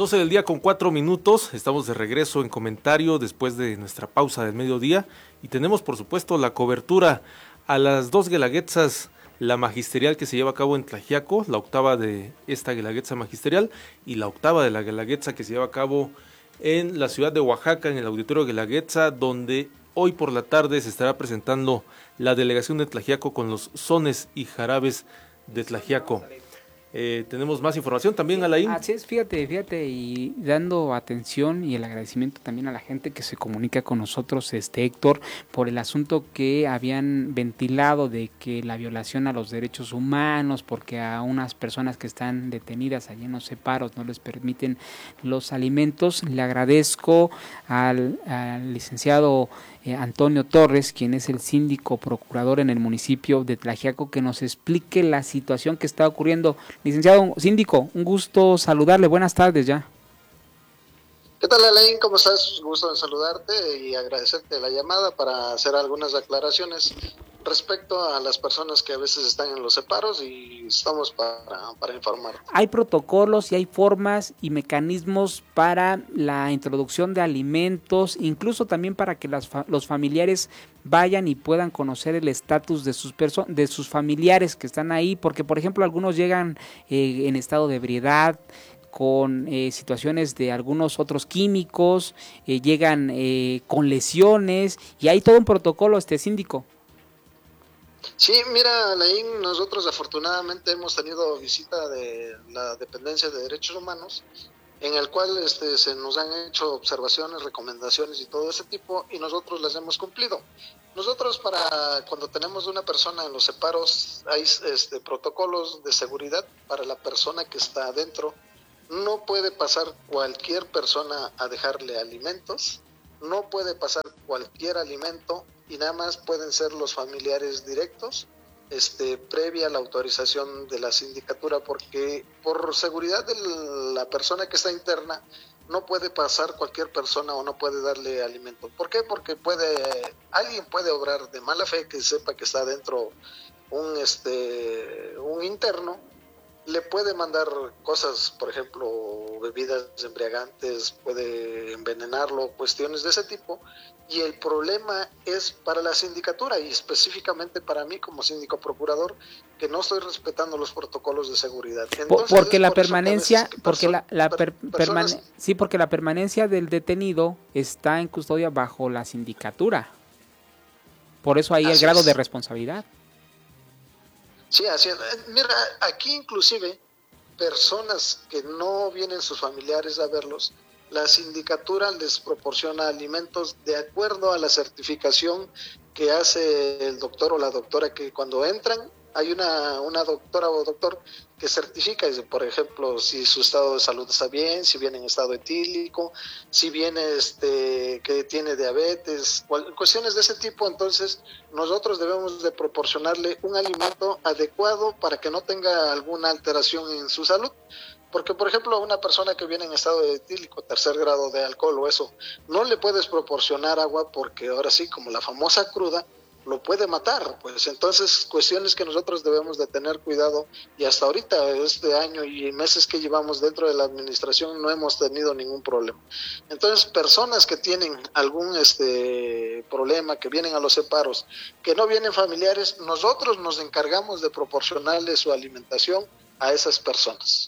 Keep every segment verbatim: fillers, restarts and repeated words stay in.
doce del día con cuatro minutos, estamos de regreso en comentario después de nuestra pausa del mediodía y tenemos por supuesto la cobertura a las dos guelaguetzas, la magisterial que se lleva a cabo en Tlaxiaco, la octava de esta guelaguetza magisterial y la octava de la guelaguetza que se lleva a cabo en la ciudad de Oaxaca, en el auditorio Guelaguetza, donde hoy por la tarde se estará presentando la delegación de Tlaxiaco con los sones y jarabes de Tlaxiaco. Eh, tenemos más información también, Alain. Así es, fíjate, fíjate, y dando atención y el agradecimiento también a la gente que se comunica con nosotros, este Héctor, por el asunto que habían ventilado de que la violación a los derechos humanos, porque a unas personas que están detenidas allí en los separos no les permiten los alimentos. Le agradezco al, al licenciado Eh, Antonio Torres, quien es el síndico procurador en el municipio de Tlaxiaco, que nos explique la situación que está ocurriendo. Licenciado síndico, un gusto saludarle, buenas tardes ya. ¿Qué tal, Alain? ¿Cómo estás? Gusto en saludarte y agradecerte la llamada para hacer algunas aclaraciones respecto a las personas que a veces están en los separos y estamos para, para informar. Hay protocolos y hay formas y mecanismos para la introducción de alimentos, incluso también para que las fa- los familiares vayan y puedan conocer el estatus de sus perso- de sus familiares que están ahí, porque por ejemplo algunos llegan eh, en estado de ebriedad, con eh, situaciones de algunos otros químicos, eh, llegan eh, con lesiones y hay todo un protocolo, este síndico. Sí, mira, Alain, nosotros afortunadamente hemos tenido visita de la Dependencia de Derechos Humanos, en el cual este, se nos han hecho observaciones, recomendaciones y todo ese tipo, y nosotros las hemos cumplido. Nosotros para cuando tenemos una persona en los separos, hay este, protocolos de seguridad para la persona que está adentro. No puede pasar cualquier persona a dejarle alimentos, no puede pasar cualquier alimento y nada más pueden ser los familiares directos, este, previa a la autorización de la sindicatura, porque por seguridad de la persona que está interna no puede pasar cualquier persona o no puede darle alimento. ¿Por qué? Porque puede alguien puede obrar de mala fe que sepa que está dentro un este un interno, le puede mandar cosas, por ejemplo, bebidas embriagantes, puede envenenarlo, cuestiones de ese tipo, y el problema es para la sindicatura y específicamente para mí como síndico procurador, que no estoy respetando los protocolos de seguridad. Entonces, porque la por permanencia, que porque la, la per, per, personas, permane, sí, porque la permanencia del detenido está en custodia bajo la sindicatura. Por eso hay el grado es. de responsabilidad. Sí, así es. Mira, aquí inclusive personas que no vienen sus familiares a verlos, la sindicatura les proporciona alimentos de acuerdo a la certificación que hace el doctor o la doctora, que cuando entran hay una, una doctora o doctor que certifica, por ejemplo, si su estado de salud está bien, si viene en estado etílico, si viene este que tiene diabetes, cuestiones de ese tipo. Entonces nosotros debemos de proporcionarle un alimento adecuado para que no tenga alguna alteración en su salud. Porque, por ejemplo, a una persona que viene en estado etílico, tercer grado de alcohol o eso, no le puedes proporcionar agua porque ahora sí, como la famosa cruda, lo puede matar. Pues entonces, cuestiones que nosotros debemos de tener cuidado, y hasta ahorita, este año y meses que llevamos dentro de la administración, no hemos tenido ningún problema. Entonces, personas que tienen algún este problema, que vienen a los separos, que no vienen familiares, nosotros nos encargamos de proporcionarles su alimentación a esas personas.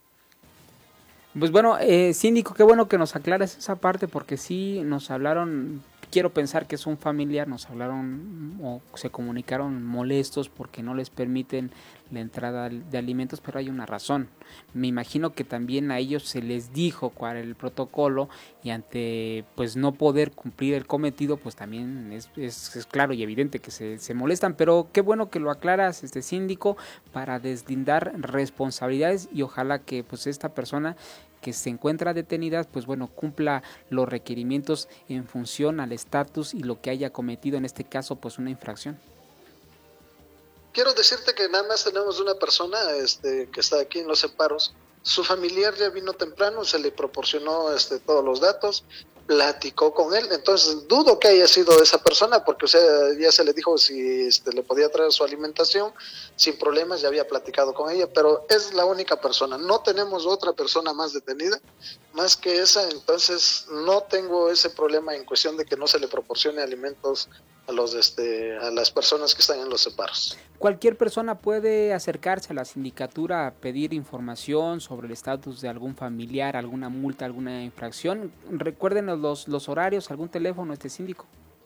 Pues bueno, eh, síndico, qué bueno que nos aclares esa parte, porque sí nos hablaron, quiero pensar que es un familiar, nos hablaron o se comunicaron molestos porque no les permiten la entrada de alimentos, pero hay una razón. Me imagino que también a ellos se les dijo cuál era el protocolo y ante pues no poder cumplir el cometido, pues también es, es, es claro y evidente que se, se molestan, pero qué bueno que lo aclaras, este síndico, para deslindar responsabilidades y ojalá que pues esta persona que se encuentra detenida, pues bueno, cumpla los requerimientos en función al estatus y lo que haya cometido, en este caso, pues una infracción. Quiero decirte que nada más tenemos una persona este, que está aquí en los separos. Su familiar ya vino temprano, se le proporcionó este, todos los datos. platicó con él. Entonces dudo que haya sido esa persona, porque o sea, ya se le dijo si este, le podía traer su alimentación sin problemas, ya había platicado con ella, pero es la única persona. No tenemos otra persona más detenida más que esa, entonces no tengo ese problema en cuestión de que no se le proporcione alimentos a los este a las personas que están en los separos. Cualquier persona puede acercarse a la sindicatura a pedir información sobre el estatus de algún familiar, alguna multa, alguna infracción. Recuérdenos los, los horarios, algún teléfono, este síndico.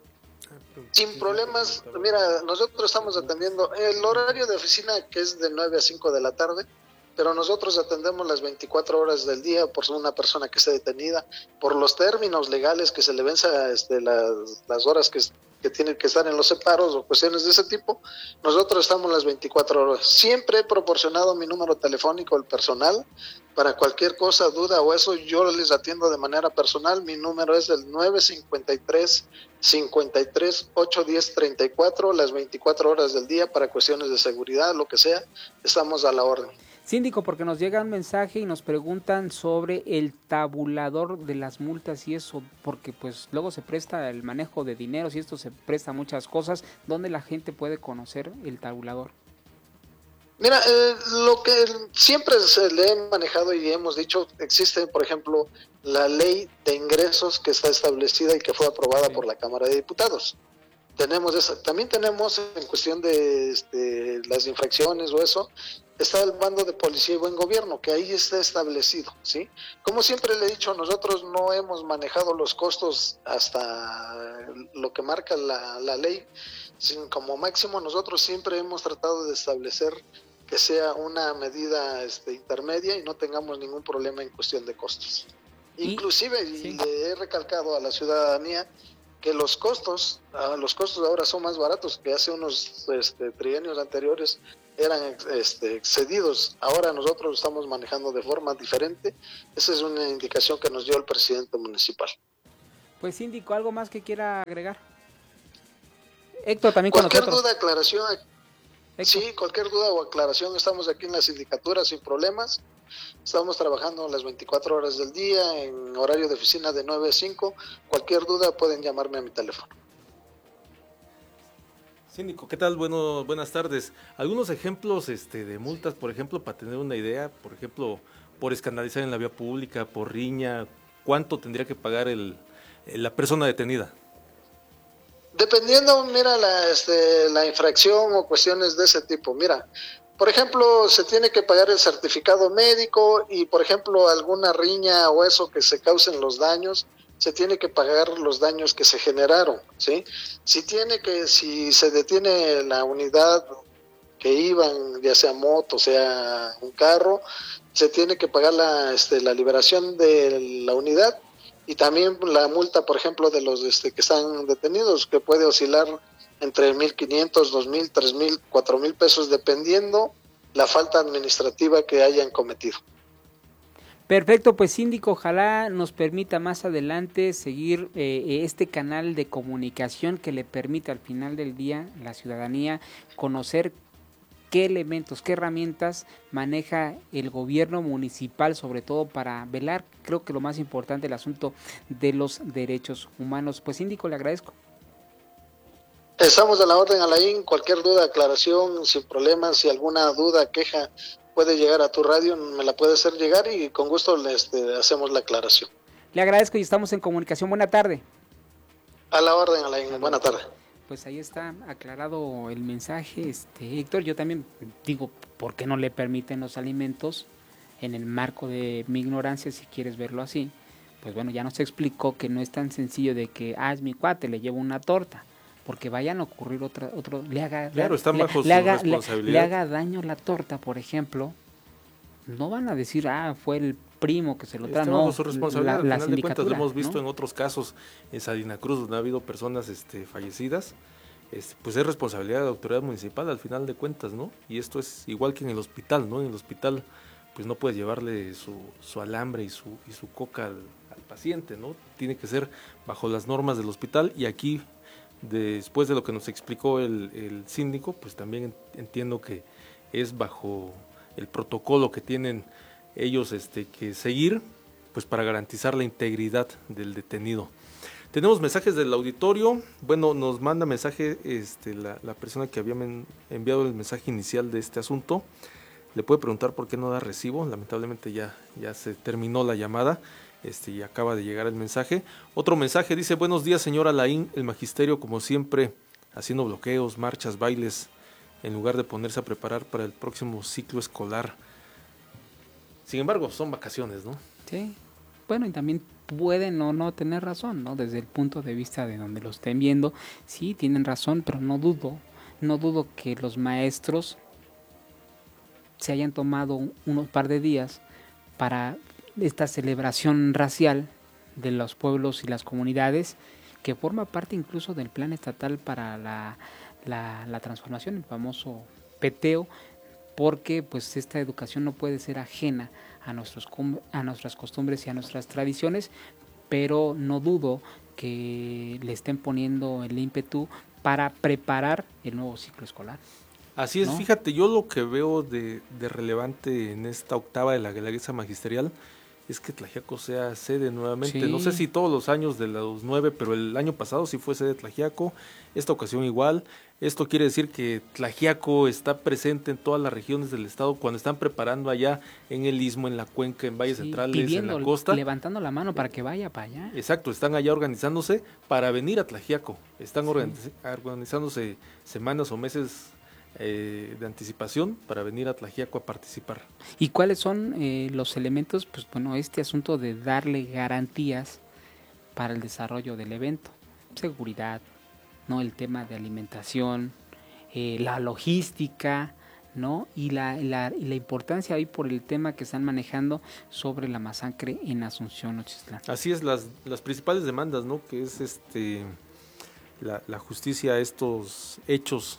Sin problemas, mira, nosotros estamos atendiendo el horario de oficina, que es de nueve a cinco de la tarde, pero nosotros atendemos las veinticuatro horas del día por una persona que esté detenida, por los términos legales que se le venza este, las, las horas que, que tienen que estar en los separos o cuestiones de ese tipo. Nosotros estamos las veinticuatro horas. Siempre he proporcionado mi número telefónico al personal para cualquier cosa, duda o eso, yo les atiendo de manera personal. Mi número es el nueve cinco tres, cinco tres, ocho uno cero, tres cuatro, las veinticuatro horas del día para cuestiones de seguridad, lo que sea, estamos a la orden. Síndico, porque nos llega un mensaje y nos preguntan sobre el tabulador de las multas y eso, porque pues luego se presta el manejo de dineros y esto se presta a muchas cosas. ¿Dónde la gente puede conocer el tabulador? Mira, eh, lo que siempre se le he manejado y hemos dicho, existe, por ejemplo, la ley de ingresos que está establecida y que fue aprobada sí. por la Cámara de Diputados. Tenemos esa. También tenemos en cuestión de este, las infracciones o eso, está el bando de policía y buen gobierno, que ahí está establecido, ¿sí? Como siempre le he dicho, nosotros no hemos manejado los costos hasta lo que marca la, la ley, sino como máximo nosotros siempre hemos tratado de establecer que sea una medida este, intermedia y no tengamos ningún problema en cuestión de costos. ¿Y? Inclusive, sí. y le he recalcado a la ciudadanía que los costos, uh, los costos ahora son más baratos que hace unos este, trienios anteriores eran este, excedidos. Ahora nosotros lo estamos manejando de forma diferente. Esa es una indicación que nos dio el presidente municipal. Pues síndico, ¿algo más que quiera agregar? Héctor, también cualquier con nosotros. duda, aclaración, Héctor. Sí, cualquier duda o aclaración, estamos aquí en la sindicatura sin problemas. Estamos trabajando las veinticuatro horas del día en horario de oficina de nueve a cinco. Cualquier duda pueden llamarme a mi teléfono. Síndico, ¿qué tal? Bueno, buenas tardes. Algunos ejemplos este, de multas, por ejemplo, para tener una idea, por ejemplo, por escandalizar en la vía pública, por riña, ¿cuánto tendría que pagar el, la persona detenida? Dependiendo, mira, la, este, la infracción o cuestiones de ese tipo. Mira, por ejemplo, se tiene que pagar el certificado médico y, por ejemplo, alguna riña o eso que se causen los daños, se tiene que pagar los daños que se generaron, ¿sí? Si tiene que, si se detiene la unidad que iban, ya sea moto, sea un carro, se tiene que pagar la, este, la liberación de la unidad y también la multa, por ejemplo, de los este, que están detenidos, que puede oscilar entre mil quinientos, dos mil, tres mil, cuatro mil pesos, dependiendo la falta administrativa que hayan cometido. Perfecto, pues síndico, ojalá nos permita más adelante seguir eh, este canal de comunicación que le permita al final del día la ciudadanía conocer qué elementos, qué herramientas maneja el gobierno municipal, sobre todo para velar, creo que lo más importante, el asunto de los derechos humanos. Pues síndico, le agradezco. Estamos a la orden, Alain, cualquier duda, aclaración, sin problemas, si alguna duda, queja puede llegar a tu radio, me la puede hacer llegar y con gusto le este, hacemos la aclaración. Le agradezco y estamos en comunicación. Buena tarde. A la orden, Alain. Buena tarde. Pues ahí está aclarado el mensaje, este Héctor. Yo también digo, ¿por qué no le permiten los alimentos? En el marco de mi ignorancia, si quieres verlo así, pues bueno, ya nos explicó que no es tan sencillo de que, ah, es mi cuate, le llevo una torta. Porque vayan a ocurrir otra, otro, le haga, claro, están bajo le, su le haga, responsabilidad. Le, le haga daño la torta, por ejemplo, no van a decir, ah, fue el primo que se lo trajo. Está bajo su responsabilidad, la, al final de cuentas, lo hemos visto, ¿no?, en otros casos, en Salina Cruz, donde ha habido personas este, fallecidas, este, pues es responsabilidad de la autoridad municipal, al final de cuentas, ¿no? Y esto es igual que en el hospital, ¿no? En el hospital, pues no puedes llevarle su, su alambre y su, y su coca al, al paciente, ¿no? Tiene que ser bajo las normas del hospital, y aquí, después de lo que nos explicó el, el síndico, pues también entiendo que es bajo el protocolo que tienen ellos este, que seguir pues para garantizar la integridad del detenido. Tenemos mensajes del auditorio. Bueno, nos manda mensaje este, la, la persona que había men- enviado el mensaje inicial de este asunto. Le puede preguntar por qué no da recibo. Lamentablemente ya, ya se terminó la llamada este, y acaba de llegar el mensaje. Otro mensaje dice: buenos días, señora Laín. El magisterio, como siempre, haciendo bloqueos, marchas, bailes, en lugar de ponerse a preparar para el próximo ciclo escolar. Sin embargo, son vacaciones, ¿no? Sí. Bueno, y también pueden o no tener razón, ¿no? Desde el punto de vista de donde lo estén viendo, sí, tienen razón, pero no dudo, no dudo que los maestros se hayan tomado unos par de días para esta celebración racial de los pueblos y las comunidades, que forma parte incluso del plan estatal para la, la, la transformación, el famoso peteo, porque pues esta educación no puede ser ajena a, nuestros, a nuestras costumbres y a nuestras tradiciones, pero no dudo que le estén poniendo el ímpetu para preparar el nuevo ciclo escolar. Así es, ¿no? Fíjate, yo lo que veo de, de relevante en esta octava de la Guelaguetza Magisterial es que Tlaxiaco sea sede nuevamente. Sí. No sé si todos los años de los nueve, pero el año pasado sí fue sede de Tlaxiaco, esta ocasión igual. Esto quiere decir que Tlaxiaco está presente en todas las regiones del estado cuando están preparando allá en el Istmo, en la cuenca, en Valles sí, Centrales, pidiendo, en la costa. Levantando la mano para que vaya para allá. Exacto, están allá organizándose para venir a Tlaxiaco. Están sí. organiz- organizándose semanas o meses Eh, de anticipación para venir a Tlaxiaco a participar. ¿Y cuáles son eh, los elementos? Pues bueno, este asunto de darle garantías para el desarrollo del evento, seguridad, no, el tema de alimentación, eh, la logística, ¿no? Y la, la, y la importancia ahí por el tema que están manejando sobre la masacre en Asunción, Nochistlán. Así es, las, las principales demandas, ¿no? Que es este la, la justicia a estos hechos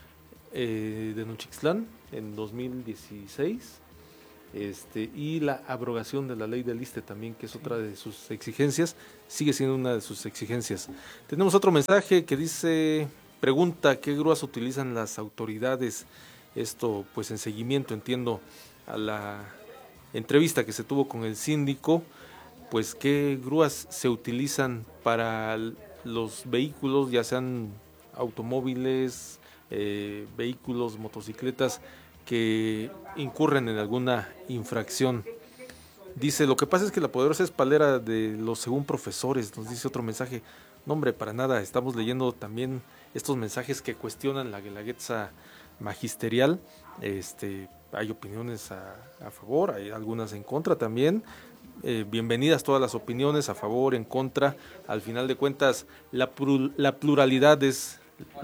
Eh, de Nochixtlán en dos mil dieciséis este, y la abrogación de la ley del ISSSTE también, que es sí. otra de sus exigencias, sigue siendo una de sus exigencias. Tenemos otro mensaje que dice, pregunta, ¿qué grúas utilizan las autoridades? Esto pues en seguimiento, entiendo, a la entrevista que se tuvo con el síndico, pues qué grúas se utilizan para los vehículos, ya sean automóviles, Eh, vehículos, motocicletas que incurren en alguna infracción. Dice, lo que pasa es que la poderosa espalera de los según profesores, nos dice otro mensaje. No, hombre, para nada, estamos leyendo también estos mensajes que cuestionan la Guelaguetza magisterial. Este, hay opiniones a, a favor, hay algunas en contra también. Eh, bienvenidas todas las opiniones, a favor, en contra. Al final de cuentas, la, plur, la pluralidad es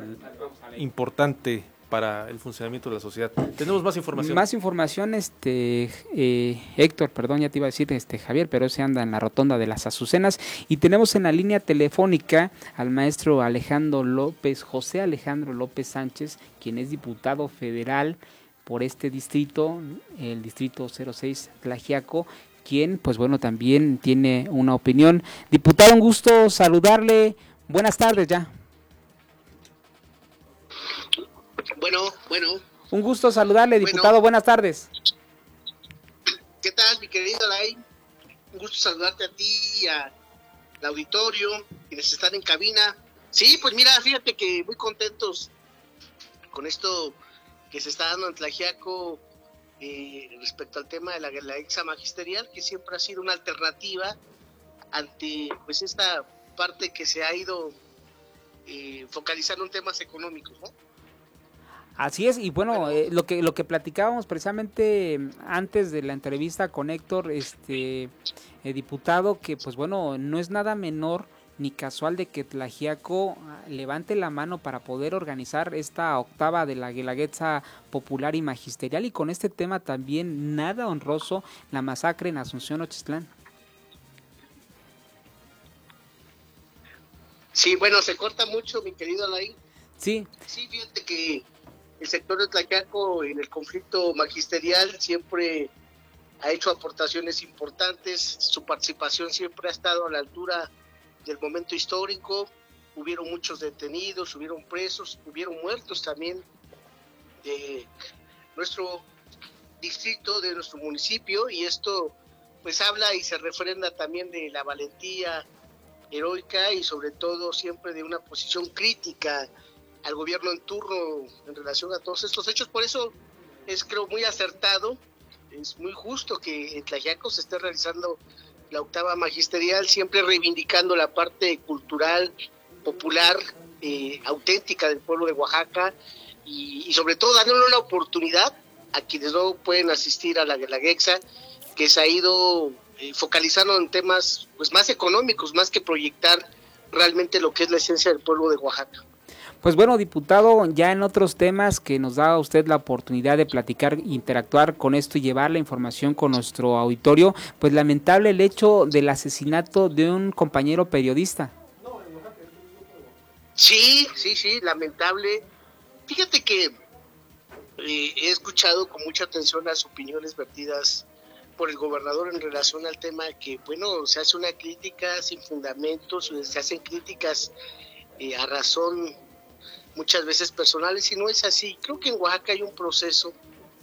importante para el funcionamiento de la sociedad. Tenemos más información. Más información, este eh, Héctor, perdón, ya te iba a decir este Javier, pero ese anda en la rotonda de las Azucenas. Y tenemos en la línea telefónica al maestro Alejandro López, José Alejandro López Sánchez, quien es diputado federal por este distrito, el distrito cero seis Tlaxiaco, quien, pues bueno, también tiene una opinión. Diputado, un gusto saludarle. Buenas tardes ya. Bueno, bueno. Un gusto saludarle, diputado. Bueno, buenas tardes. ¿Qué tal, mi querido Alain? Un gusto saludarte a ti y al auditorio, quienes están en cabina. Sí, pues mira, fíjate que muy contentos con esto que se está dando en Tlaxiaco eh, respecto al tema de la Guelaguetza magisterial, que siempre ha sido una alternativa ante pues esta parte que se ha ido eh, focalizando en temas económicos, ¿no? Así es, y bueno, bueno eh, lo que lo que platicábamos precisamente antes de la entrevista con Héctor, este eh, diputado, que pues bueno, no es nada menor ni casual de que Tlaxiaco levante la mano para poder organizar esta octava de la Guelaguetza popular y magisterial, y con este tema también nada honroso, la masacre en Asunción, Nochistlán. Sí, bueno, se corta mucho, mi querido Alain. Sí. Sí, fíjate que el sector de Tlaxiaco en el conflicto magisterial siempre ha hecho aportaciones importantes, su participación siempre ha estado a la altura del momento histórico. Hubieron muchos detenidos, hubieron presos, hubieron muertos también de nuestro distrito, de nuestro municipio, y esto pues habla y se refrenda también de la valentía heroica y sobre todo siempre de una posición crítica al gobierno en turno en relación a todos estos hechos. Por eso es, creo, muy acertado, es muy justo que en Tlaxiaco se esté realizando la octava magisterial, siempre reivindicando la parte cultural, popular, eh, auténtica del pueblo de Oaxaca y, y sobre todo dándole una oportunidad a quienes no pueden asistir a la Guelaguetza, que se ha ido eh, focalizando en temas pues más económicos, más que proyectar realmente lo que es la esencia del pueblo de Oaxaca. Pues bueno, diputado, ya en otros temas que nos da a usted la oportunidad de platicar, interactuar con esto y llevar la información con nuestro auditorio, pues lamentable el hecho del asesinato de un compañero periodista. Sí, sí, sí, lamentable. Fíjate que eh, he escuchado con mucha atención las opiniones vertidas por el gobernador en relación al tema que, bueno, se hace una crítica sin fundamentos, se hacen críticas eh, a razón muchas veces personales, y no es así. Creo que en Oaxaca hay un proceso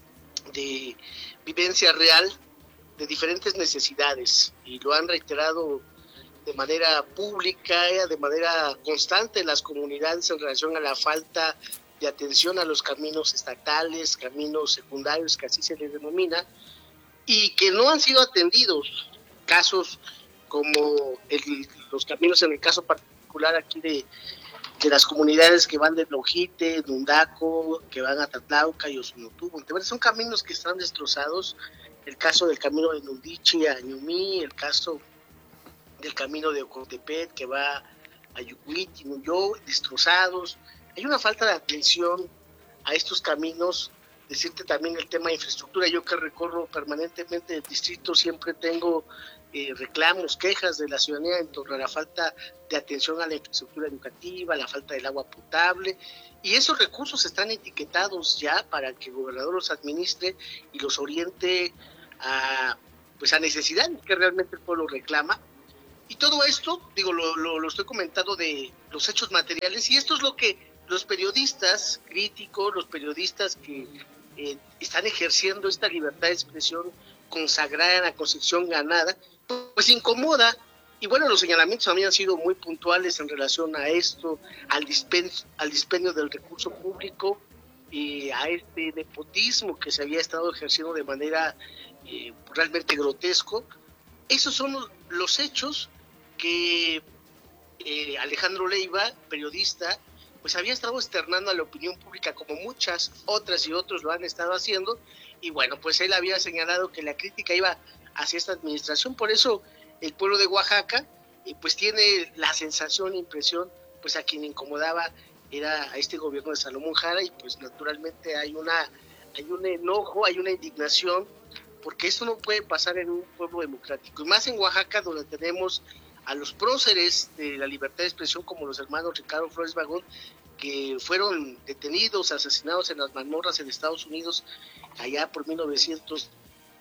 de vivencia real de diferentes necesidades, y lo han reiterado de manera pública, de manera constante las comunidades en relación a la falta de atención a los caminos estatales, caminos secundarios, que así se les denomina, y que no han sido atendidos. Casos como el, los caminos, en el caso particular aquí de de las comunidades que van de Lojite, Nundaco, que van a Tatlauca y Osunotubo. Son caminos que están destrozados. El caso del camino de Nundichi a Ñumí, el caso del camino de Ocotepet que va a Yucuit y Nuyó, destrozados. Hay una falta de atención a estos caminos. Decirte también el tema de infraestructura. Yo que recorro permanentemente el distrito siempre tengo Eh, reclamos, quejas de la ciudadanía en torno a la falta de atención a la infraestructura educativa, la falta del agua potable, y esos recursos están etiquetados ya para que el gobernador los administre y los oriente a, pues a necesidades que realmente el pueblo reclama. Y todo esto, digo, lo, lo, lo estoy comentando de los hechos materiales, y esto es lo que los periodistas críticos, los periodistas que eh, están ejerciendo esta libertad de expresión consagrada en la Constitución ganada, pues incomoda. Y bueno, los señalamientos también han sido muy puntuales en relación a esto, al dispendio, al dispendio del recurso público y a este nepotismo que se había estado ejerciendo de manera eh, realmente grotesco. Esos son los, los hechos que eh, Alejandro Leiva, periodista, pues había estado externando a la opinión pública, como muchas otras y otros lo han estado haciendo. Y bueno, pues él había señalado que la crítica iba hacia esta administración. Por eso el pueblo de Oaxaca eh, pues tiene la sensación, impresión, pues a quien incomodaba era a este gobierno de Salomón Jara, y pues naturalmente hay una hay un enojo, hay una indignación, porque esto no puede pasar en un pueblo democrático, y más en Oaxaca, donde tenemos a los próceres de la libertad de expresión como los hermanos Ricardo Flores Magón, que fueron detenidos, asesinados en las mazmorras en Estados Unidos allá por mil novecientos,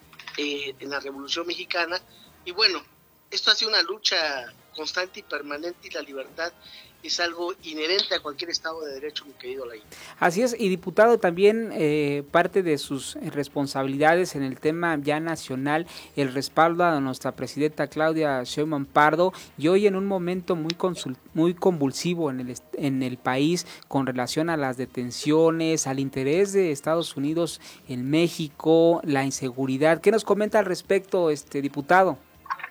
eh, en la Revolución Mexicana. Y bueno, esto ha sido una lucha constante y permanente, y la libertad es algo inherente a cualquier Estado de Derecho, mi querido Alain. Así es, y diputado, también eh, parte de sus responsabilidades en el tema ya nacional, el respaldo a nuestra presidenta Claudia Sheinbaum Pardo, y hoy en un momento muy consul, muy convulsivo en el, en el país con relación a las detenciones, al interés de Estados Unidos en México, la inseguridad. ¿Qué nos comenta al respecto, este diputado?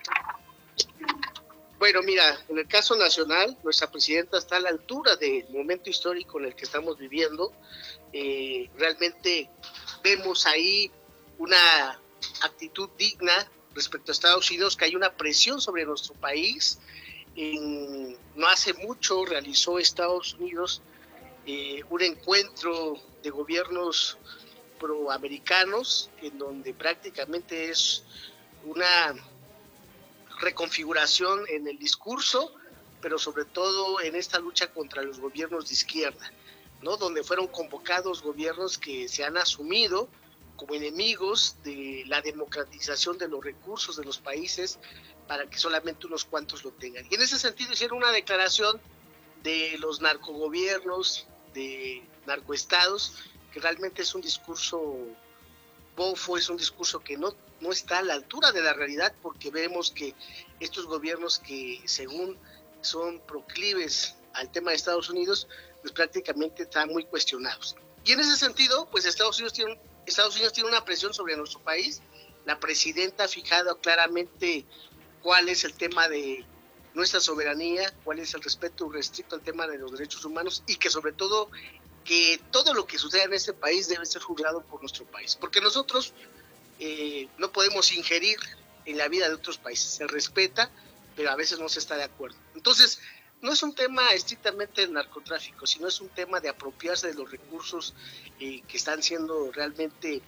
Bueno, mira, en el caso nacional, nuestra presidenta está a la altura del momento histórico en el que estamos viviendo. Eh, realmente vemos ahí una actitud digna respecto a Estados Unidos, que hay una presión sobre nuestro país. En, no hace mucho realizó Estados Unidos eh, un encuentro de gobiernos proamericanos, en donde prácticamente es una reconfiguración en el discurso, pero sobre todo en esta lucha contra los gobiernos de izquierda, ¿no? Donde fueron convocados gobiernos que se han asumido como enemigos de la democratización de los recursos de los países para que solamente unos cuantos lo tengan. Y en ese sentido hicieron una declaración de los narcogobiernos, de narcoestados, que realmente es un discurso bofo, es un discurso que no no está a la altura de la realidad, porque vemos que estos gobiernos que según son proclives al tema de Estados Unidos, pues prácticamente están muy cuestionados. Y en ese sentido, pues Estados Unidos tiene, Estados Unidos tiene una presión sobre nuestro país. La presidenta ha fijado claramente cuál es el tema de nuestra soberanía, cuál es el respeto restricto al tema de los derechos humanos, y que sobre todo que todo lo que suceda en este país debe ser juzgado por nuestro país, porque nosotros eh, no podemos ingerir en la vida de otros países. Se respeta, pero a veces no se está de acuerdo. Entonces, no es un tema estrictamente del narcotráfico, sino es un tema de apropiarse de los recursos eh, que están siendo realmente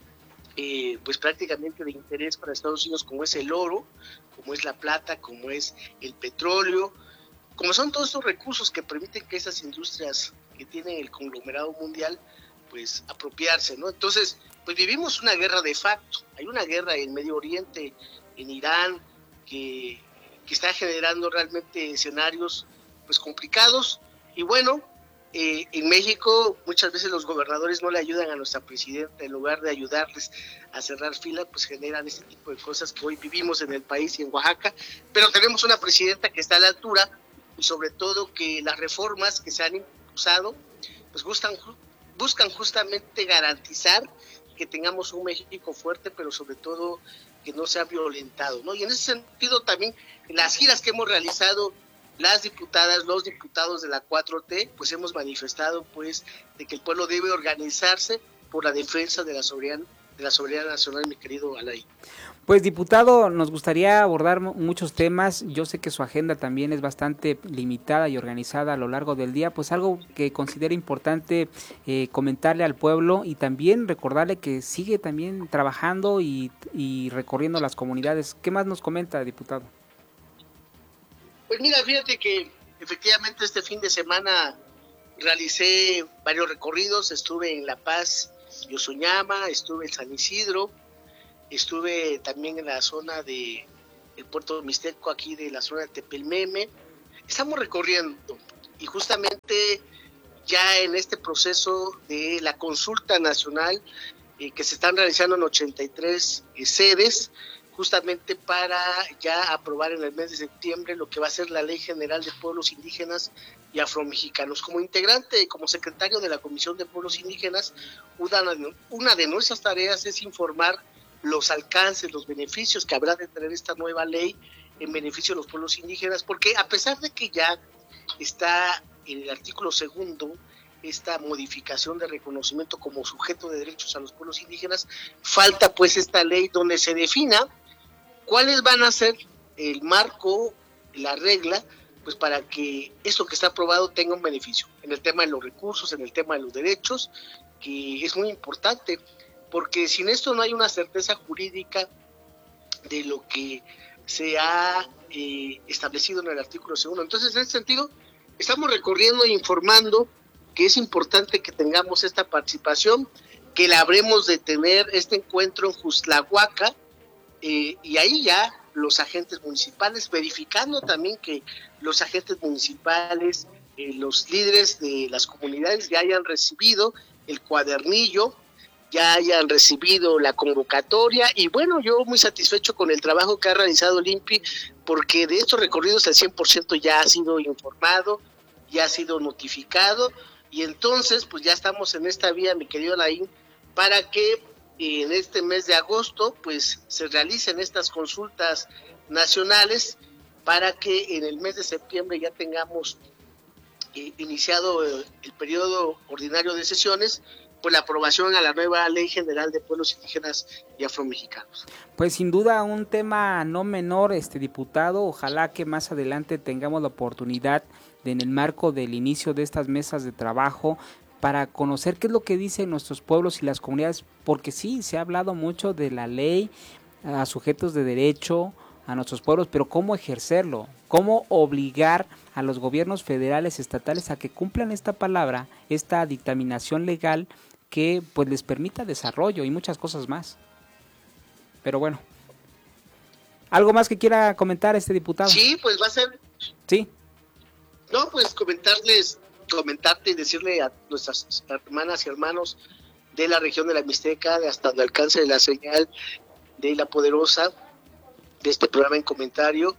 eh, pues prácticamente de interés para Estados Unidos, como es el oro, como es la plata, como es el petróleo, como son todos estos recursos que permiten que esas industrias que tienen el conglomerado mundial, pues apropiarse, ¿no? Entonces, pues vivimos una guerra de facto. Hay una guerra en Medio Oriente, en Irán, que, que está generando realmente escenarios pues complicados. Y bueno, eh, en México muchas veces los gobernadores no le ayudan a nuestra presidenta, en lugar de ayudarles a cerrar fila, pues generan este tipo de cosas que hoy vivimos en el país y en Oaxaca. Pero tenemos una presidenta que está a la altura, y sobre todo que las reformas que se han impulsado pues buscan, buscan justamente garantizar que tengamos un México fuerte, pero sobre todo que no sea violentado, ¿no? Y en ese sentido también las giras que hemos realizado las diputadas, los diputados de la cuatro T, pues hemos manifestado pues de que el pueblo debe organizarse por la defensa de la soberanía, de la soberanía nacional, mi querido Alain. Pues diputado, nos gustaría abordar muchos temas. Yo sé que su agenda también es bastante limitada y organizada a lo largo del día, pues algo que considero importante eh, comentarle al pueblo y también recordarle que sigue también trabajando y, y recorriendo las comunidades. ¿Qué más nos comenta, diputado? Pues mira, fíjate que efectivamente este fin de semana realicé varios recorridos. Estuve en La Paz y Osuñama, estuve en San Isidro, estuve también en la zona de el puerto Mixteco, aquí de la zona de Tepelmeme. Estamos recorriendo y justamente ya en este proceso de la consulta nacional eh, que se están realizando en ochenta y tres eh, sedes, justamente para ya aprobar en el mes de septiembre lo que va a ser la Ley General de Pueblos Indígenas y Afromexicanos. Como integrante, como secretario de la Comisión de Pueblos Indígenas, una, una de nuestras tareas es informar los alcances, los beneficios que habrá de tener esta nueva ley en beneficio de los pueblos indígenas, porque a pesar de que ya está en el artículo segundo esta modificación de reconocimiento como sujeto de derechos a los pueblos indígenas, falta pues esta ley donde se defina cuáles van a ser el marco, la regla, pues para que esto que está aprobado tenga un beneficio en el tema de los recursos, en el tema de los derechos, que es muy importante, porque sin esto no hay una certeza jurídica de lo que se ha eh, establecido en el artículo segundo. Entonces, en ese sentido, estamos recorriendo e informando que es importante que tengamos esta participación, que la habremos de tener este encuentro en Juzlahuaca, eh, y ahí ya los agentes municipales, verificando también que los agentes municipales, eh, los líderes de las comunidades ya hayan recibido el cuadernillo, ya hayan recibido la convocatoria, y bueno, yo muy satisfecho con el trabajo que ha realizado el I N P I, porque de estos recorridos el cien por ciento ya ha sido informado, ya ha sido notificado, y entonces pues ya estamos en esta vía, mi querido Alain, para que en este mes de agosto pues se realicen estas consultas nacionales, para que en el mes de septiembre ya tengamos eh, iniciado el, el periodo ordinario de sesiones, pues la aprobación a la nueva Ley General de Pueblos Indígenas y Afromexicanos. Pues sin duda un tema no menor, este diputado. Ojalá que más adelante tengamos la oportunidad de, en el marco del inicio de estas mesas de trabajo, para conocer qué es lo que dicen nuestros pueblos y las comunidades, porque sí, se ha hablado mucho de la ley a sujetos de derecho, a nuestros pueblos, pero cómo ejercerlo, cómo obligar a los gobiernos federales, estatales a que cumplan esta palabra, esta dictaminación legal que pues les permita desarrollo y muchas cosas más. Pero bueno, ¿algo más que quiera comentar este diputado? Sí, pues va a ser... Sí. No, pues comentarles, comentarte y decirle a nuestras hermanas y hermanos de la región de la Mixteca, de hasta donde alcance la señal, de La Poderosa, de este programa en comentario,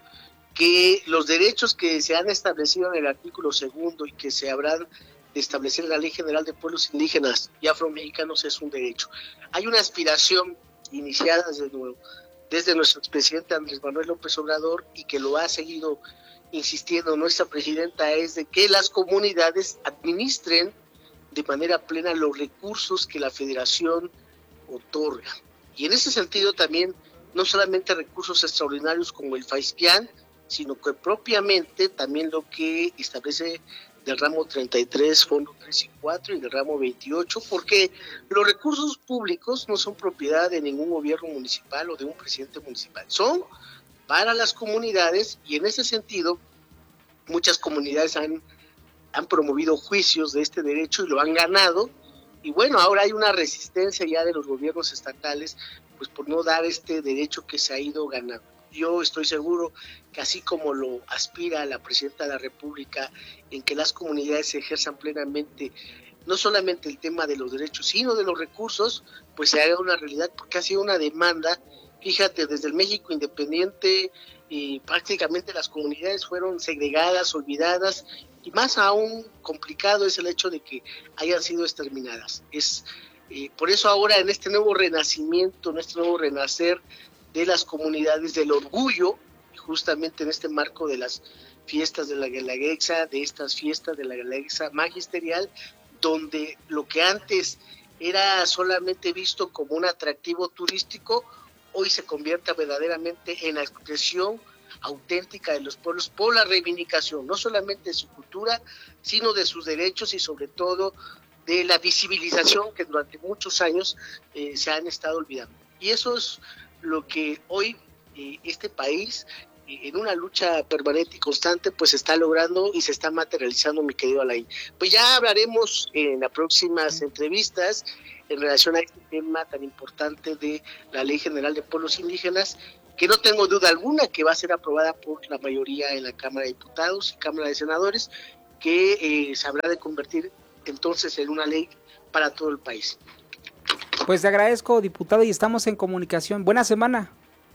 que los derechos que se han establecido en el artículo segundo y que se habrán de establecer en la Ley General de Pueblos Indígenas y Afromexicanos es un derecho. Hay una aspiración iniciada desde, desde nuestro expresidente Andrés Manuel López Obrador y que lo ha seguido insistiendo nuestra presidenta, es de que las comunidades administren de manera plena los recursos que la Federación otorga. Y en ese sentido también, no solamente recursos extraordinarios como el FAISPIAN, sino que propiamente también lo que establece del ramo treinta y tres, fondo tres y cuatro y del ramo veintiocho, porque los recursos públicos no son propiedad de ningún gobierno municipal o de un presidente municipal, son para las comunidades, y en ese sentido muchas comunidades han, han promovido juicios de este derecho y lo han ganado, y bueno, ahora hay una resistencia ya de los gobiernos estatales pues por no dar este derecho que se ha ido ganando. Yo estoy seguro que así como lo aspira la Presidenta de la República en que las comunidades ejerzan plenamente no solamente el tema de los derechos, sino de los recursos, pues se haga una realidad, porque ha sido una demanda. Fíjate, desde el México independiente y prácticamente las comunidades fueron segregadas, olvidadas, y más aún complicado es el hecho de que hayan sido exterminadas. Es eh, por eso ahora en este nuevo renacimiento, en este nuevo renacer de las comunidades, del orgullo, justamente en este marco de las fiestas de la Guelaguetza, de estas fiestas de la Guelaguetza magisterial, donde lo que antes era solamente visto como un atractivo turístico, hoy se convierte verdaderamente en la expresión auténtica de los pueblos por la reivindicación, no solamente de su cultura, sino de sus derechos y sobre todo de la visibilización que durante muchos años eh, se han estado olvidando. Y eso es lo que hoy eh, este país, eh, en una lucha permanente y constante, pues está logrando y se está materializando, mi querido Alain. Pues ya hablaremos en las próximas entrevistas en relación a este tema tan importante de la Ley General de Pueblos Indígenas, que no tengo duda alguna que va a ser aprobada por la mayoría en la Cámara de Diputados y Cámara de Senadores, que eh, se habrá de convertir entonces en una ley para todo el país. Pues te agradezco, diputado, y estamos en comunicación. Buena semana.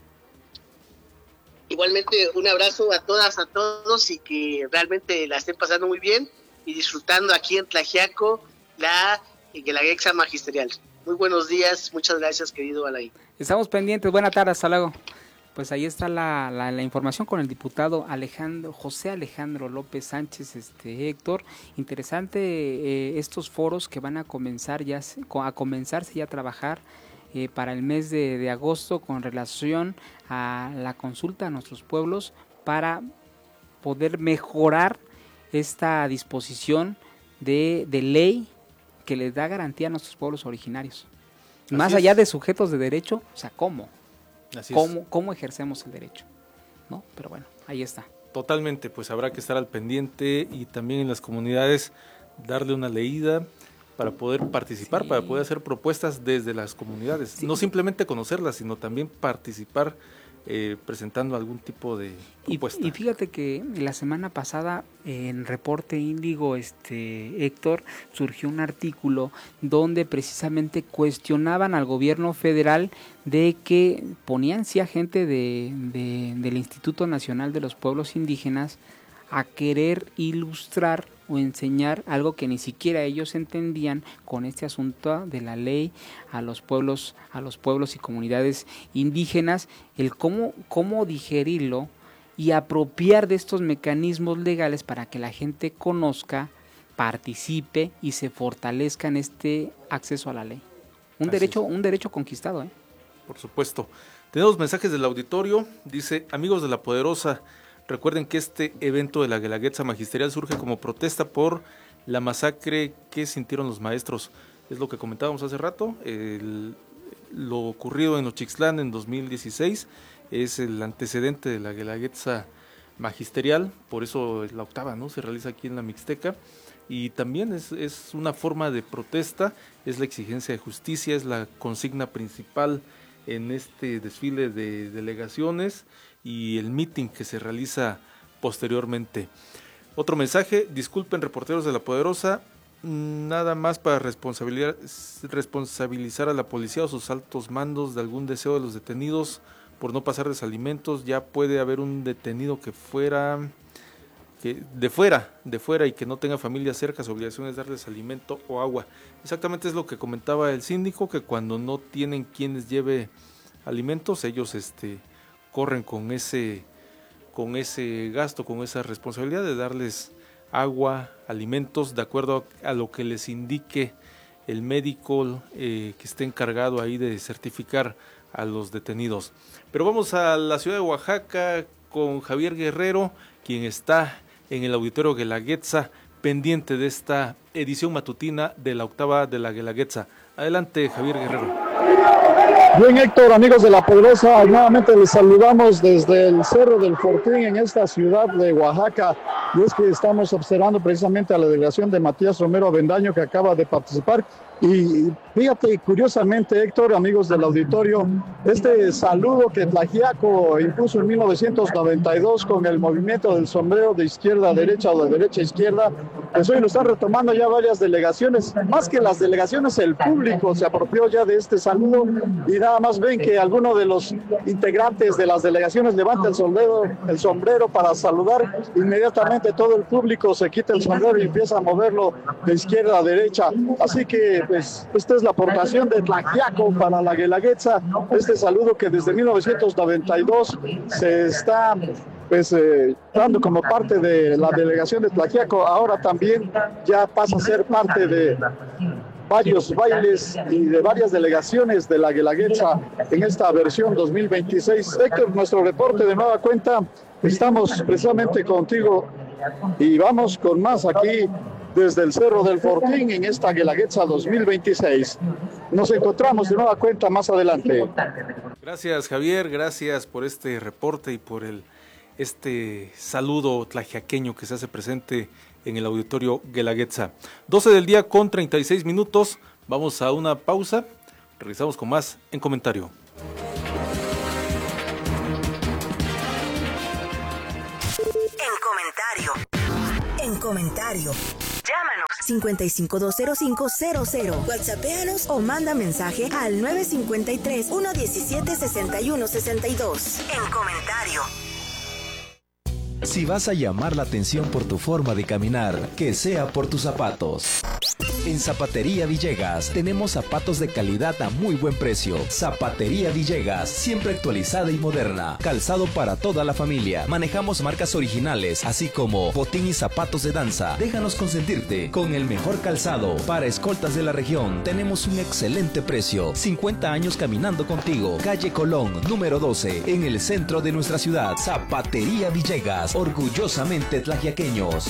Igualmente, un abrazo a todas, a todos, y que realmente la estén pasando muy bien y disfrutando aquí en Tlaxiaco la Guelaguetza magisterial. Muy buenos días, muchas gracias, querido Alain. Estamos pendientes, buena tarde, hasta luego. Pues ahí está la, la, la información con el diputado Alejandro José Alejandro López Sánchez, este Héctor. Interesante eh, estos foros que van a comenzar ya a comenzarse ya a trabajar eh, para el mes de, de agosto con relación a la consulta a nuestros pueblos para poder mejorar esta disposición de, de ley que les da garantía a nuestros pueblos originarios. Así Más es. allá de sujetos de derecho, o sea, ¿cómo? Así ¿Cómo, es. ¿Cómo ejercemos el derecho? ¿No? Pero bueno, ahí está. Totalmente, pues habrá que estar al pendiente y también en las comunidades darle una leída para poder participar, sí. para poder hacer propuestas desde las comunidades. Sí. No simplemente conocerlas, sino también participar eh, presentando algún tipo de propuesta. Y, y fíjate que la semana pasada en Reporte Índigo, este Héctor, surgió un artículo donde precisamente cuestionaban al gobierno federal de que ponían sí a gente de, de, del Instituto Nacional de los Pueblos Indígenas a querer ilustrar o enseñar algo que ni siquiera ellos entendían con este asunto de la ley a los pueblos, a los pueblos y comunidades indígenas, el cómo, cómo digerirlo y apropiar de estos mecanismos legales para que la gente conozca, participe y se fortalezca en este acceso a la ley. Un Así derecho, es. un derecho conquistado, ¿eh? Por supuesto. Tenemos mensajes del auditorio. Dice: amigos de La Poderosa, recuerden que este evento de la Guelaguetza magisterial surge como protesta por la masacre que sintieron los maestros. Es lo que comentábamos hace rato. El, lo ocurrido en Ochitlán en dos mil dieciséis es el antecedente de la Guelaguetza magisterial, por eso es la octava, ¿no? Se realiza aquí en la Mixteca. Y también es, es una forma de protesta, es la exigencia de justicia, es la consigna principal en este desfile de delegaciones y el meeting que se realiza posteriormente. Otro mensaje: disculpen, reporteros de La Poderosa, nada más para responsabilizar, responsabilizar a la policía o sus altos mandos de algún deseo de los detenidos por no pasar desalimentos. Ya puede haber un detenido que fuera que de fuera, de fuera y que no tenga familia cerca, su obligación es darles alimento o agua. Exactamente es lo que comentaba el síndico, que cuando no tienen quien les lleve alimentos, ellos este corren con ese con ese gasto, con esa responsabilidad de darles agua, alimentos, de acuerdo a lo que les indique el médico eh, que esté encargado ahí de certificar a los detenidos. Pero vamos a la ciudad de Oaxaca con Javier Guerrero, quien está en el auditorio Guelaguetza, pendiente de esta edición matutina de la octava de la Guelaguetza. Adelante, Javier Guerrero. Bien, Héctor, amigos de La Poderosa, nuevamente les saludamos desde el Cerro del Fortín en esta ciudad de Oaxaca. Y es que estamos observando precisamente a la delegación de Matías Romero Avendaño, que acaba de participar. Y fíjate, curiosamente, Héctor, amigos del auditorio, este saludo que Tlaxiaco impuso en mil novecientos noventa y dos con el movimiento del sombrero de izquierda a derecha o de derecha a izquierda, pues hoy lo están retomando ya varias delegaciones. Más que las delegaciones, el público se apropió ya de este saludo y nada más ven que alguno de los integrantes de las delegaciones levanta el sombrero, el sombrero para saludar. Inmediatamente todo el público se quita el sombrero y empieza a moverlo de izquierda a derecha. Así que pues esta es la aportación de Tlaxiaco para la Guelaguetza, este saludo que desde mil novecientos noventa y dos se está pues eh, dando como parte de la delegación de Tlaxiaco. Ahora también ya pasa a ser parte de varios bailes y de varias delegaciones de la Guelaguetza en esta versión dos mil veintiséis. Héctor, nuestro reporte de nueva cuenta, estamos precisamente contigo y vamos con más aquí desde el Cerro del Fortín en esta Guelaguetza dos mil veintiséis. Nos encontramos de nueva cuenta más adelante. Gracias, Javier, gracias por este reporte y por el este saludo tlaxiaqueño que se hace presente en el auditorio Guelaguetza. doce del día con treinta y seis minutos, vamos a una pausa, regresamos con más en comentario. En comentario. En comentario. Llámanos cincuenta y cinco dos cero cinco cero cero. WhatsAppéanos o manda mensaje al nueve cinco tres, uno diecisiete, sesenta y uno sesenta y dos. En comentario. Si vas a llamar la atención por tu forma de caminar, que sea por tus zapatos. En Zapatería Villegas tenemos zapatos de calidad a muy buen precio. Zapatería Villegas, siempre actualizada y moderna. Calzado para toda la familia. Manejamos marcas originales, así como botín y zapatos de danza. Déjanos consentirte con el mejor calzado. Para escoltas de la región, tenemos un excelente precio. cincuenta años caminando contigo. Calle Colón, número doce, en el centro de nuestra ciudad. Zapatería Villegas, orgullosamente tlaxiaqueños.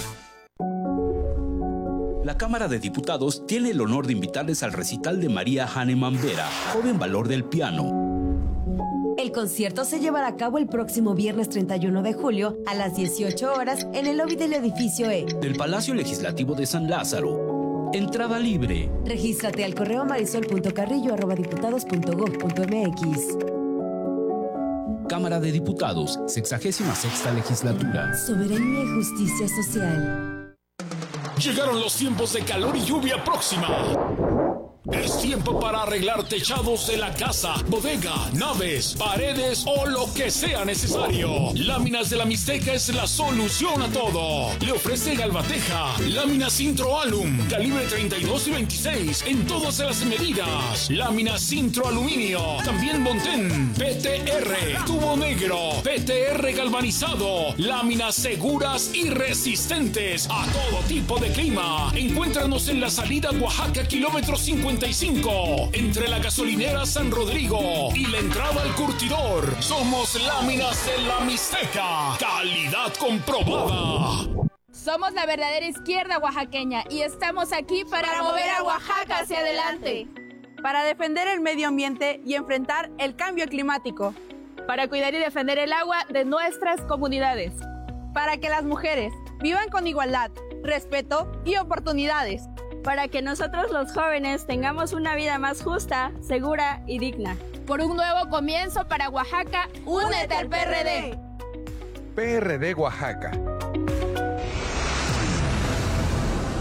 La Cámara de Diputados tiene el honor de invitarles al recital de María Hahnemann Vera, joven valor del piano. El concierto se llevará a cabo el próximo viernes treinta y uno de julio a las dieciocho horas en el lobby del edificio E del Palacio Legislativo de San Lázaro. Entrada libre. Regístrate al correo marisol punto carrillo arroba diputados punto gob punto mx. Cámara de Diputados, sexagésima sexta legislatura. Soberanía y justicia social. Llegaron los tiempos de calor y lluvia próxima. Es tiempo para arreglar techados de la casa, bodega, naves, paredes o lo que sea necesario. Láminas de la Mixteca es la solución a todo. Le ofrece Galvateja, láminas Intro Alum, calibre treinta y dos y veintiséis en todas las medidas. Láminas Intro Aluminio, también Montén, P T R, tubo negro, P T R galvanizado, láminas seguras y resistentes a todo tipo de clima. Encuéntranos en la salida Oaxaca, kilómetro cincuenta y cinco, entre la gasolinera San Rodrigo y la entrada al curtidor. Somos Láminas de la Mixteca, calidad comprobada. Somos la verdadera izquierda oaxaqueña y estamos aquí para, para mover a Oaxaca hacia adelante, para defender el medio ambiente y enfrentar el cambio climático, para cuidar y defender el agua de nuestras comunidades, para que las mujeres vivan con igualdad, respeto y oportunidades, para que nosotros los jóvenes tengamos una vida más justa, segura y digna. Por un nuevo comienzo para Oaxaca, únete al P R D. P R D Oaxaca.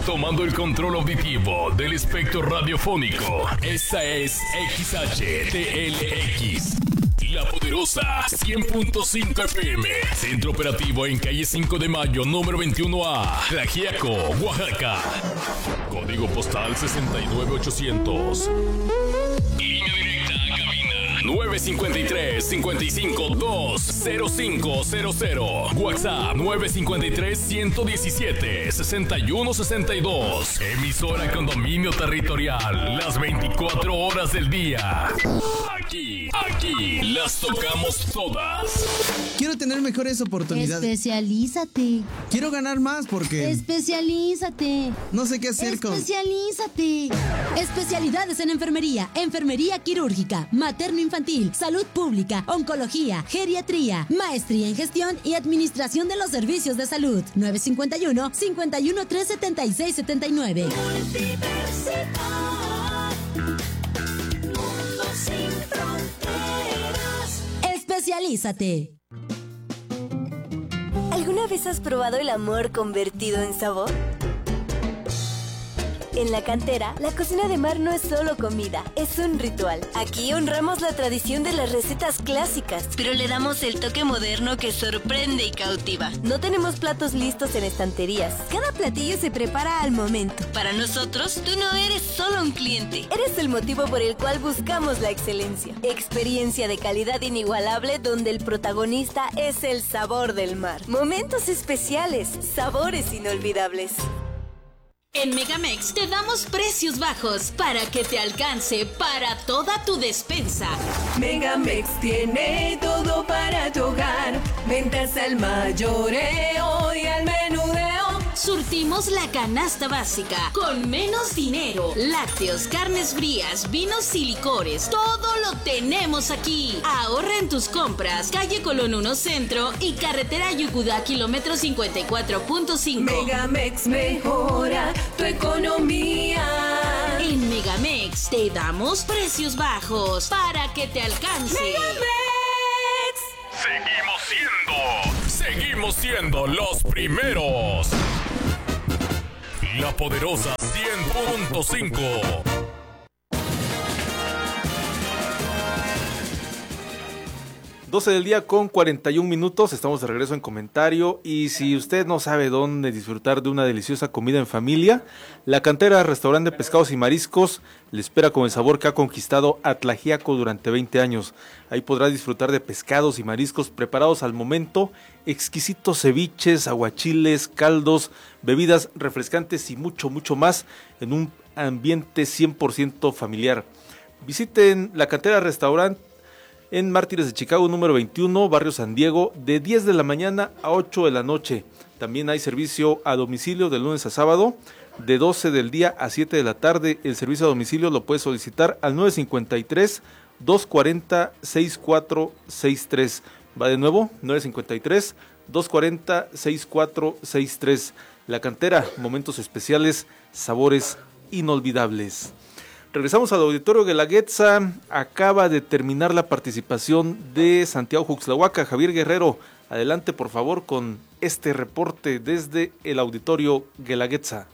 tomando el control auditivo del espectro radiofónico. Esta es X H T L X. La Poderosa cien punto cinco F M. Centro operativo en calle cinco de mayo, número veintiuno A, Tlaxiaco, Oaxaca. Código postal sesenta y nueve ochocientos. Línea directa a cabina nueve cinco tres, cinco cinco dos, cero cinco cero cero. WhatsApp nueve cinco tres, uno uno siete, seis uno seis dos. Emisora con dominio territorial las veinticuatro horas del día. Aquí, aquí las tocamos todas. Quiero tener mejores oportunidades. Especialízate. Quiero ganar más porque... Especialízate. No sé qué hacer con... Especialízate. Especialidades en enfermería, enfermería quirúrgica, materno-infantil, salud pública, oncología, geriatría, maestría en gestión y administración de los servicios de salud. nueve cinco uno, cinco uno tres, siete seis siete nueve. Especialízate. ¿Alguna vez has probado el amor convertido en sabor? En La Cantera, la cocina de mar no es solo comida, es un ritual. Aquí honramos la tradición de las recetas clásicas, pero le damos el toque moderno que sorprende y cautiva. No tenemos platos listos en estanterías. Cada platillo se prepara al momento. Para nosotros, tú no eres solo un cliente. Eres el motivo por el cual buscamos la excelencia. Experiencia de calidad inigualable donde el protagonista es el sabor del mar. Momentos especiales, sabores inolvidables. En Megamex te damos precios bajos para que te alcance para toda tu despensa. Megamex tiene todo para tu hogar. Ventas al mayoreo y al menudeo. Surtimos la canasta básica con menos dinero. Lácteos, carnes frías, vinos y licores. Todo lo tenemos aquí. Ahorra en tus compras. Calle Colón uno Centro y carretera Yucudá, kilómetro cincuenta y cuatro punto cinco. Megamex mejora tu economía. En Megamex te damos precios bajos para que te alcance. Megamex. Seguimos siendo, seguimos siendo los primeros. La Poderosa cien punto cinco. doce del día con cuarenta y un minutos, estamos de regreso en comentario y si usted no sabe dónde disfrutar de una deliciosa comida en familia, La Cantera, restaurante de pescados y mariscos, le espera con el sabor que ha conquistado a Tlaxiaco durante veinte años. Ahí podrá disfrutar de pescados y mariscos preparados al momento, exquisitos ceviches, aguachiles, caldos, bebidas refrescantes y mucho, mucho más en un ambiente cien por ciento familiar. Visiten La Cantera Restaurante en Mártires de Chicago, número veintiuno, barrio San Diego, de diez de la mañana a ocho de la noche. También hay servicio a domicilio de lunes a sábado, de doce del día a siete de la tarde. El servicio a domicilio lo puedes solicitar al nueve cinco tres, dos cuatro cero, seis cuatro seis tres. Va de nuevo, nueve cinco tres, dos cuatro cero, seis cuatro seis tres. La Cantera, momentos especiales, sabores inolvidables. Regresamos al auditorio Guelaguetza. Acaba de terminar la participación de Santiago Juxtlahuaca. Javier Guerrero, adelante por favor con este reporte desde el auditorio Guelaguetza.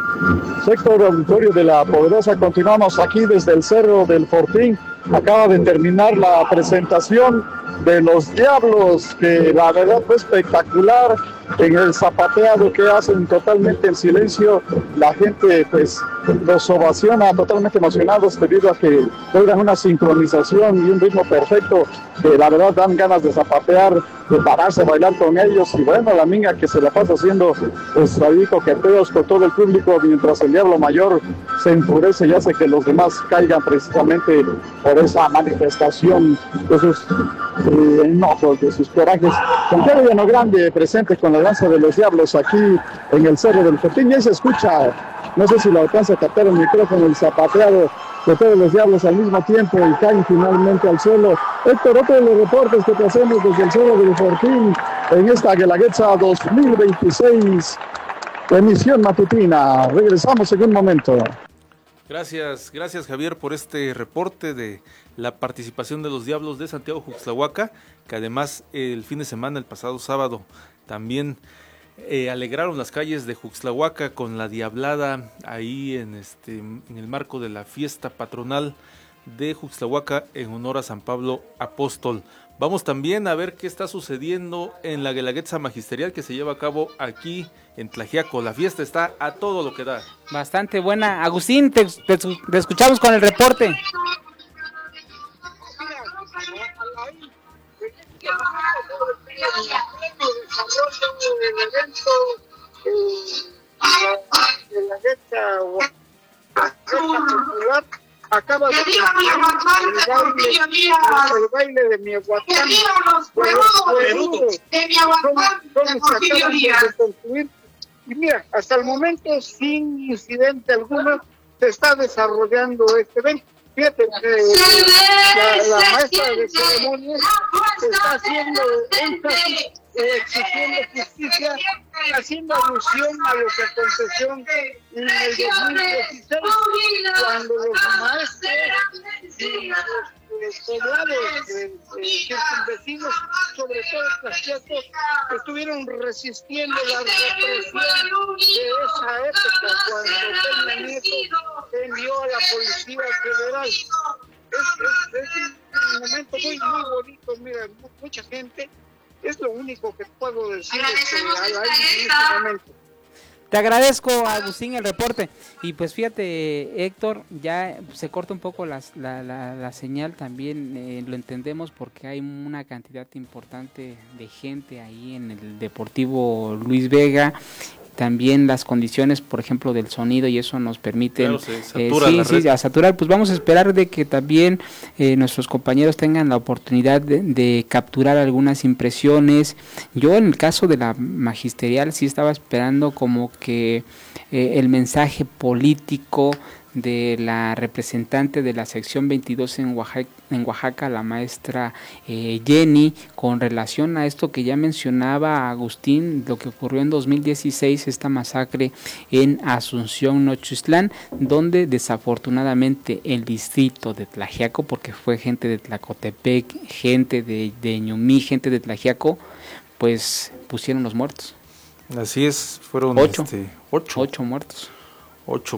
Sector auditorio de La Poderosa, continuamos aquí desde el Cerro del Fortín. Acaba de terminar la presentación de los Diablos, que la verdad fue espectacular en el zapateado que hacen totalmente en silencio. La gente pues los ovaciona totalmente emocionados debido a que logran una sincronización y un ritmo perfecto que la verdad dan ganas de zapatear, de pararse a bailar con ellos. Y bueno, la minga que se la pasa haciendo pues ahí coqueteos con todo el público mientras el Diablo Mayor se enfurece y hace que los demás caigan precisamente por esa manifestación de sus eh, enojos, de sus corajes. Santiago Llano Grande presente con la danza de los Diablos aquí en el Cerro del Fortín. Y se escucha, no sé si lo alcanza a captar el micrófono, el zapateado de todos los Diablos al mismo tiempo y caen finalmente al suelo. Héctor, otro de los reportes que te hacemos desde el Cerro del Fortín en esta Guelaguetza dos mil veintiséis, emisión matutina. Regresamos en un momento. Gracias, gracias Javier por este reporte de la participación de los Diablos de Santiago Juxtlahuaca, que además el fin de semana, el pasado sábado, también eh, alegraron las calles de Juxtlahuaca con la diablada ahí en, este, en el marco de la fiesta patronal de Juxtlahuaca en honor a San Pablo Apóstol. Vamos también a ver qué está sucediendo en la Guelaguetza Magisterial que se lleva a cabo aquí en Tlaxiaco. La fiesta está a todo lo que da. Bastante buena. Agustín, te, te, te escuchamos con el reporte. Acaba de el baile, el baile de mi Aguatán, y mira, hasta el momento sin incidente alguno se está desarrollando este evento. Fíjate que la, la maestra de ceremonias está haciendo énfasis, eh, exigiendo justicia, haciendo alusión a lo que aconteció en el dos mil dieciséis, cuando los maestros y los poblados eh, eh, circunvecinos, sobre todo Tlaxiaco, estuvieron resistiendo la represión de esa época, cuando Peña Nieto envió a la Policía Federal. Es, es, es un momento muy, muy bonito, mira, mucha gente. Es lo único que puedo decir este, a la, en este momento. Te agradezco, Agustín, el reporte. Y pues fíjate, Héctor, ya se corta un poco la, la, la, la señal también, eh, lo entendemos porque hay una cantidad importante de gente ahí en el Deportivo Luis Vega. También las condiciones, por ejemplo, del sonido, y eso nos permite claro, se satura eh, sí, la sí, red. a saturar. Pues vamos a esperar de que también eh, nuestros compañeros tengan la oportunidad de, de capturar algunas impresiones. Yo en el caso de la magisterial sí estaba esperando como que eh, el mensaje político de la representante de la sección veintidós en Oaxaca, en Oaxaca la maestra eh, Jenny, con relación a esto que ya mencionaba Agustín, lo que ocurrió en dos mil dieciséis, esta masacre en Asunción, Nochistlán, donde desafortunadamente el distrito de Tlaxiaco, porque fue gente de Tlacotepec, gente de, de Ñumí, gente de Tlaxiaco, pues pusieron los muertos. Así es, fueron ocho, este, ocho. ocho muertos. Ocho